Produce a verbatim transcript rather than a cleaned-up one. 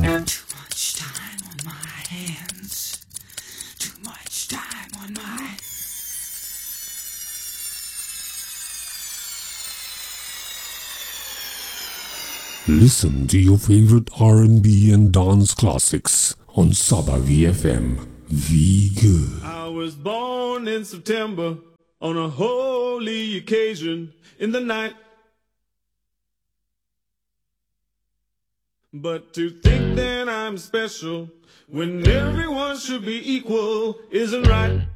Too much time on my hands. Too much time on my... Listen to your favorite R and B and dance classics on Saba V F M. Be good. I was born in September on a holy occasion in the night. But to think that I'm special when everyone should be equal isn't right.